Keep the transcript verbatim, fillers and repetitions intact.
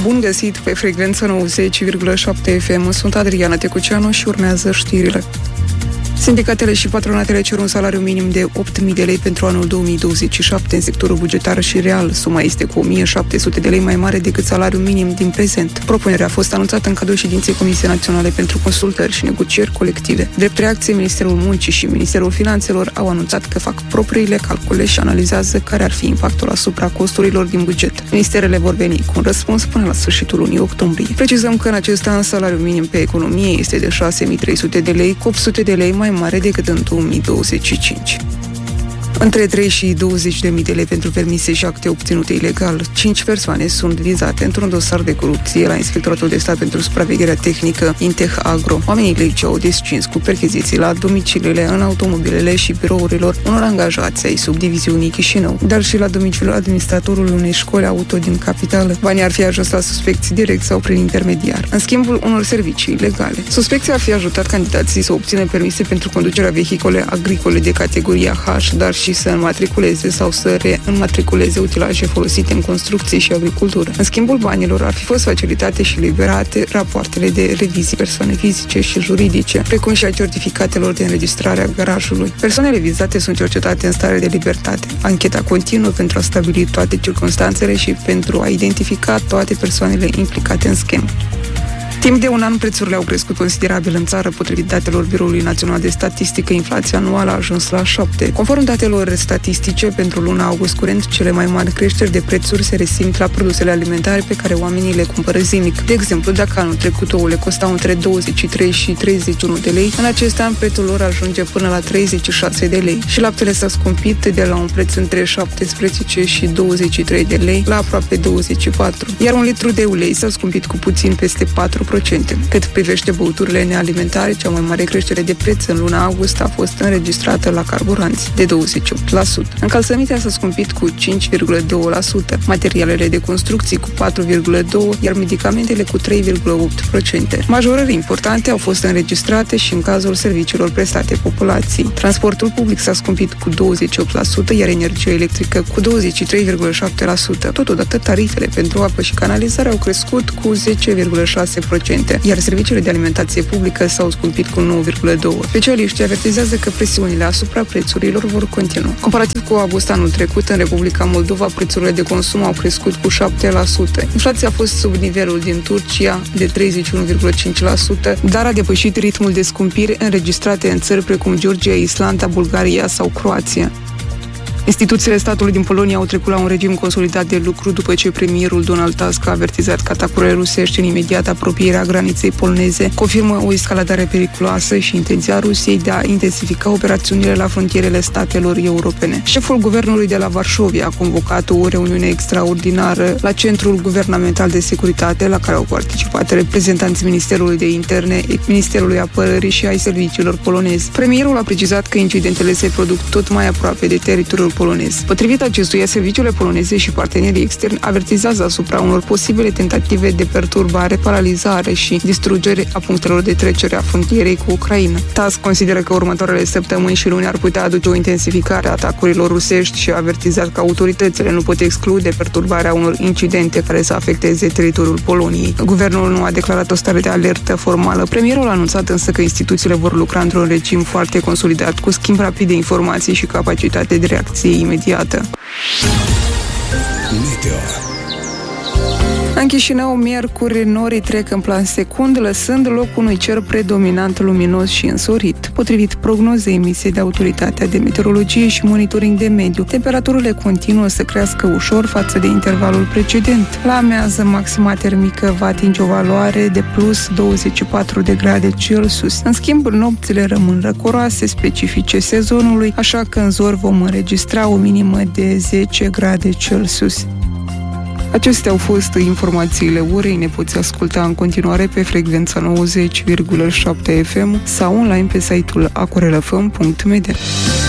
Bun găsit pe frecvența nouăzeci virgulă șapte F M. Sunt Adriana Tecuceanu și urmează știrile. Sindicatele și patronatele cer un salariu minim de opt mii de lei pentru anul două mii douăzeci și șapte în sectorul bugetar și real. Suma este cu o mie șapte sute de lei mai mare decât salariul minim din prezent. Propunerea a fost anunțată în cadrul ședinței Comisiei Naționale pentru Consultări și Negocieri Colective. Drept reacție, Ministerul Muncii și Ministerul Finanțelor au anunțat că fac propriile calcule și analizează care ar fi impactul asupra costurilor din buget. Ministerele vor veni cu un răspuns până la sfârșitul lunii octombrie. Precizăm că în acest an salariul minim pe economie este de șase mii trei sute de lei, cu opt sute de lei mai mare decât în două mii douăzeci și cinci. Între trei și douăzeci de mii de lei pentru permise și acte obținute ilegal. Cinci persoane sunt vizate într-un dosar de corupție la Inspectoratul de Stat pentru Supravegherea Tehnică Inteh Agro. Oamenii legi au descins cu percheziții la domiciliile, în automobilele și birourilor unor angajați ai subdiviziunii Chișinău, dar și la domiciliul administratorului unei școli auto din capitală. Banii ar fi ajuns la suspecți direct sau prin intermediar, în schimbul unor servicii ilegale. Suspecții ar fi ajutat candidații să obțină permise pentru conducerea vehicole agricole de categoria H, dar și să înmatriculeze sau să reînmatriculeze utilaje folosite în construcții și agricultură. În schimbul banilor ar fi fost facilitate și liberate rapoartele de revizii persoane fizice și juridice, precum și a certificatelor de înregistrare a garajului. Persoanele vizate sunt cercetate în stare de libertate. Ancheta continuă pentru a stabili toate circunstanțele și pentru a identifica toate persoanele implicate în schemă. Timp de un an, prețurile au crescut considerabil în țară. Potrivit datelor Biroului Național de Statistică, inflația anuală a ajuns la șapte. Conform datelor statistice, pentru luna august curent, cele mai mari creșteri de prețuri se resimt la produsele alimentare pe care oamenii le cumpără zilnic. De exemplu, dacă anul trecut ouăle costau între douăzeci și trei și treizeci și unu de lei, în acest an prețul lor ajunge până la treizeci și șase de lei. Și laptele s-a scumpit de la un preț între șaptesprezece și douăzeci și trei de lei la aproape douăzeci și patru. Iar un litru de ulei s-a scumpit cu puțin peste patru la sută. Cât privește băuturile nealimentare, cea mai mare creștere de preț în luna august a fost înregistrată la carburanți, de douăzeci și opt la sută. Încălțămintea s-a scumpit cu cinci virgulă doi la sută, materialele de construcții cu patru virgulă doi la sută, iar medicamentele cu trei virgulă opt la sută. Majorări importante au fost înregistrate și în cazul serviciilor prestate populației. Transportul public s-a scumpit cu douăzeci și opt la sută, iar energia electrică cu douăzeci și trei virgulă șapte la sută. Totodată, tarifele pentru apă și canalizare au crescut cu zece virgulă șase la sută, iar serviciile de alimentație publică s-au scumpit cu nouă virgulă doi la sută. Specialiștii avertizează că presiunile asupra prețurilor vor continua. Comparativ cu august anul trecut, în Republica Moldova, prețurile de consum au crescut cu șapte la sută. Inflația a fost sub nivelul din Turcia de treizeci și unu virgulă cinci la sută, dar a depășit ritmul de scumpiri înregistrate în țări precum Georgia, Islanda, Bulgaria sau Croația. Instituțiile statului din Polonia au trecut la un regim consolidat de lucru după ce premierul Donald Tusk a avertizat că atacurile rusești în imediată apropierea graniței poloneze confirmă o escaladare periculoasă și intenția Rusiei de a intensifica operațiunile la frontierele statelor europene. Șeful guvernului de la Varșovia a convocat o reuniune extraordinară la Centrul Guvernamental de Securitate, la care au participat reprezentanții Ministerului de Interne, Ministerului Apărării și ai serviciilor polonezi. Premierul a precizat că incidentele se produc tot mai aproape de teritoriul polonez. Potrivit acestuia, serviciile poloneze și partenerii externi avertizează asupra unor posibile tentative de perturbare, paralizare și distrugere a punctelor de trecere a frontierei cu Ucraina. Tusk consideră că următoarele săptămâni și luni ar putea aduce o intensificare a atacurilor rusești și a avertizat că autoritățile nu pot exclude perturbarea unor incidente care să afecteze teritoriul Poloniei. Guvernul nu a declarat o stare de alertă formală. Premierul a anunțat însă că instituțiile vor lucra într-un regim foarte consolidat, cu schimb rapid de informații și capacitate de reacție imediată. Meteo. În Chișinău, miercuri, norii trec în plan secund, lăsând loc unui cer predominant luminos și însorit. Potrivit prognozei emise de Autoritatea de Meteorologie și Monitoring de Mediu, temperaturile continuă să crească ușor față de intervalul precedent. La amiază, maxima termică va atinge o valoare de plus douăzeci și patru de grade Celsius. În schimb, nopțile rămân răcoroase, specifice sezonului, așa că în zor vom înregistra o minimă de zece grade Celsius. Acestea au fost informațiile orei. Ne poți asculta în continuare pe frecvența nouăzeci virgulă șapte F M sau online pe site-ul acorelafm punct media.